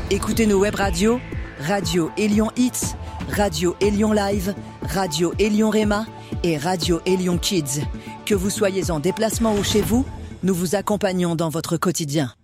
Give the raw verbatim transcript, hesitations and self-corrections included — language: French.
Écoutez nos web radios, Radio Élion Hits, Radio Élion Live, Radio Élion Réma et Radio Élion Kids. Que vous soyez en déplacement ou chez vous, nous vous accompagnons dans votre quotidien.